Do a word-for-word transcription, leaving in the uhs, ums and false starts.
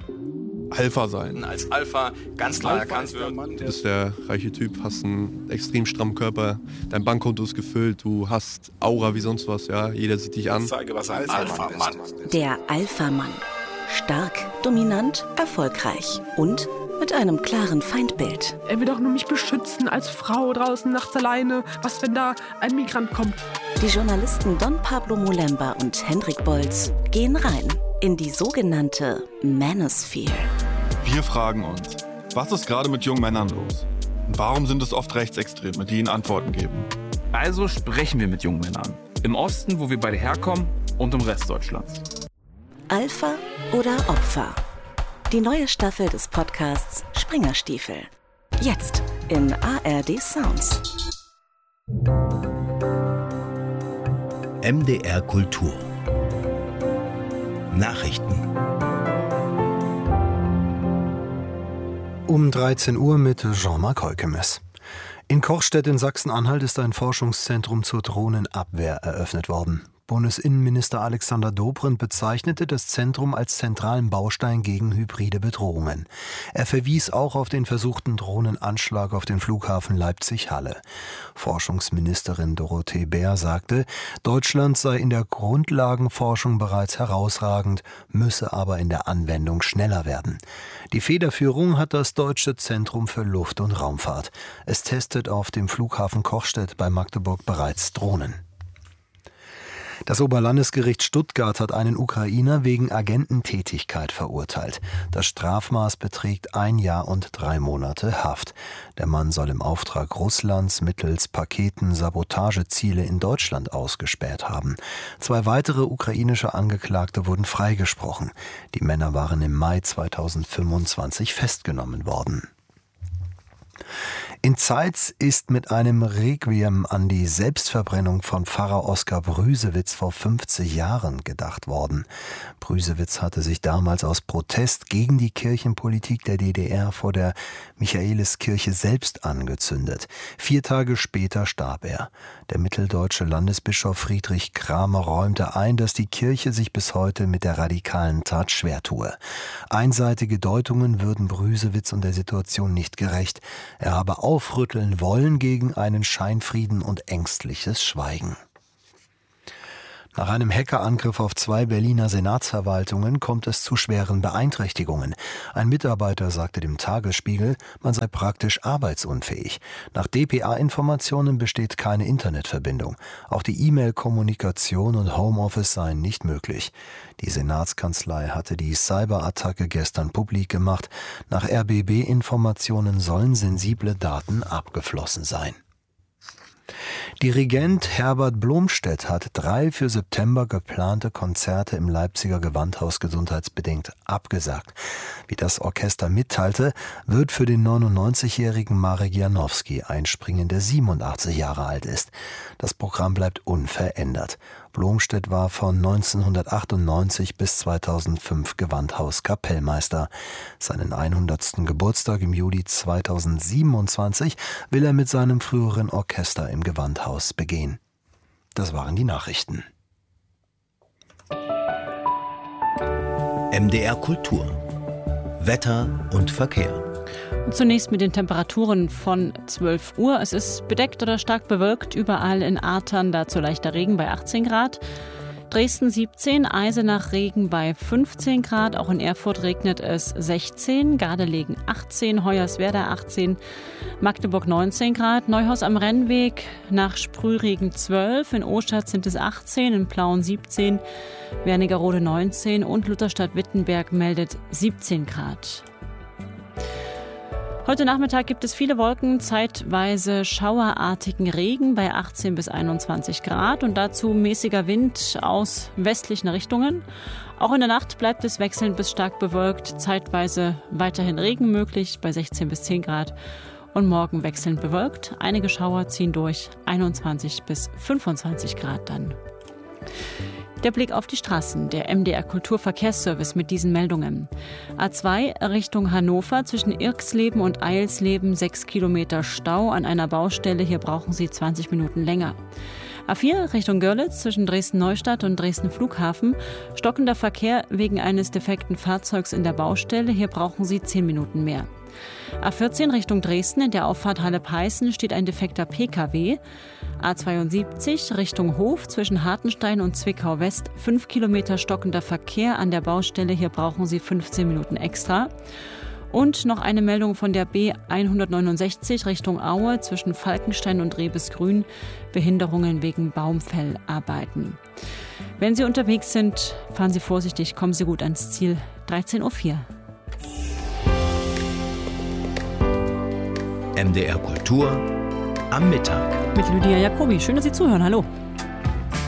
Alpha sein. Als Alpha ganz klar Alpha erkannt wird. Mann, du bist der reiche Typ, hast einen extrem strammen Körper, dein Bankkonto ist gefüllt, du hast Aura wie sonst was, ja, jeder sieht dich an. Ich zeige, was ein Alpha-Mann ist. Der Alpha-Mann. Stark, dominant, erfolgreich und mit einem klaren Feindbild. Er will doch nur mich beschützen als Frau draußen nachts alleine. Was, wenn da ein Migrant kommt? Die Journalisten Don Pablo Molemba und Hendrik Bolz gehen rein in die sogenannte Manosphere. Wir fragen uns, was ist gerade mit jungen Männern los? Und warum sind es oft Rechtsextreme, die ihnen Antworten geben? Also sprechen wir mit jungen Männern. Im Osten, wo wir beide herkommen, und im Rest Deutschlands. Alpha oder Opfer? Die neue Staffel des Podcasts Springerstiefel. Jetzt in A R D Sounds. M D R Kultur. Nachrichten. Um dreizehn Uhr mit Jean-Marc Heukemes. In Kochstedt in Sachsen-Anhalt ist ein Forschungszentrum zur Drohnenabwehr eröffnet worden. Bundesinnenminister Alexander Dobrindt bezeichnete das Zentrum als zentralen Baustein gegen hybride Bedrohungen. Er verwies auch auf den versuchten Drohnenanschlag auf den Flughafen Leipzig-Halle. Forschungsministerin Dorothee Bär sagte, Deutschland sei in der Grundlagenforschung bereits herausragend, müsse aber in der Anwendung schneller werden. Die Federführung hat das Deutsche Zentrum für Luft- und Raumfahrt. Es testet auf dem Flughafen Kochstedt bei Magdeburg bereits Drohnen. Das Oberlandesgericht Stuttgart hat einen Ukrainer wegen Agententätigkeit verurteilt. Das Strafmaß beträgt ein Jahr und drei Monate Haft. Der Mann soll im Auftrag Russlands mittels Paketen Sabotageziele in Deutschland ausgespäht haben. Zwei weitere ukrainische Angeklagte wurden freigesprochen. Die Männer waren im Mai zweitausendfünfundzwanzig festgenommen worden. In Zeitz ist mit einem Requiem an die Selbstverbrennung von Pfarrer Oskar Brüsewitz vor fünfzig Jahren gedacht worden. Brüsewitz hatte sich damals aus Protest gegen die Kirchenpolitik der D D R vor der Michaeliskirche selbst angezündet. Vier Tage später starb er. Der mitteldeutsche Landesbischof Friedrich Kramer räumte ein, dass die Kirche sich bis heute mit der radikalen Tat schwer tue. Einseitige Deutungen würden Brüsewitz und der Situation nicht gerecht. Er habe aufrütteln wollen gegen einen Scheinfrieden und ängstliches Schweigen. Nach einem Hackerangriff auf zwei Berliner Senatsverwaltungen kommt es zu schweren Beeinträchtigungen. Ein Mitarbeiter sagte dem Tagesspiegel, man sei praktisch arbeitsunfähig. Nach D P A-Informationen besteht keine Internetverbindung. Auch die E-Mail-Kommunikation und Homeoffice seien nicht möglich. Die Senatskanzlei hatte die Cyberattacke gestern publik gemacht. Nach R B B-Informationen sollen sensible Daten abgeflossen sein. Dirigent Herbert Blomstedt hat drei für September geplante Konzerte im Leipziger Gewandhaus gesundheitsbedingt abgesagt. Wie das Orchester mitteilte, wird für den neunundneunzigjährigen Marek Janowski einspringen, der siebenundachtzig Jahre alt ist. Das Programm bleibt unverändert. Blomstedt war von neunzehnhundertachtundneunzig bis zweitausendfünf Gewandhauskapellmeister. Seinen hundertsten Geburtstag im Juli zweitausendsiebenundzwanzig will er mit seinem früheren Orchester im Gewandhaus begehen. Das waren die Nachrichten. M D R Kultur. Wetter und Verkehr. Und zunächst mit den Temperaturen von zwölf Uhr. Es ist bedeckt oder stark bewölkt, überall in Artern, dazu leichter Regen bei achtzehn Grad. Dresden siebzehn, Eisenach Regen bei fünfzehn Grad, auch in Erfurt regnet es sechzehn, Gardelegen achtzehn, Hoyerswerda achtzehn, Magdeburg neunzehn Grad, Neuhaus am Rennweg nach Sprühregen zwölf, in Ostadt sind es achtzehn, in Plauen siebzehn, Wernigerode neunzehn und Lutherstadt-Wittenberg meldet siebzehn Grad. Heute Nachmittag gibt es viele Wolken, zeitweise schauerartigen Regen bei achtzehn bis einundzwanzig Grad und dazu mäßiger Wind aus westlichen Richtungen. Auch in der Nacht bleibt es wechselnd bis stark bewölkt, zeitweise weiterhin Regen möglich bei sechzehn bis zehn Grad und morgen wechselnd bewölkt. Einige Schauer ziehen durch, einundzwanzig bis fünfundzwanzig Grad dann. Der Blick auf die Straßen, der M D R Kulturverkehrsservice mit diesen Meldungen. A zwei Richtung Hannover zwischen Irxleben und Eilsleben, sechs Kilometer Stau an einer Baustelle. Hier brauchen Sie zwanzig Minuten länger. A vier Richtung Görlitz zwischen Dresden-Neustadt und Dresden-Flughafen. Stockender Verkehr wegen eines defekten Fahrzeugs in der Baustelle. Hier brauchen Sie zehn Minuten mehr. A vierzehn Richtung Dresden in der Auffahrt Halle-Peißen steht ein defekter P K W. A zweiundsiebzig Richtung Hof zwischen Hartenstein und Zwickau-West. fünf Kilometer stockender Verkehr an der Baustelle. Hier brauchen Sie fünfzehn Minuten extra. Und noch eine Meldung von der B hundertneunundsechzig Richtung Aue zwischen Falkenstein und Rebesgrün. Behinderungen wegen Baumfellarbeiten. Wenn Sie unterwegs sind, fahren Sie vorsichtig, kommen Sie gut ans Ziel. dreizehn Uhr vier. M D R Kultur am Mittag. Mit Lydia Jacobi. Schön, dass Sie zuhören. Hallo.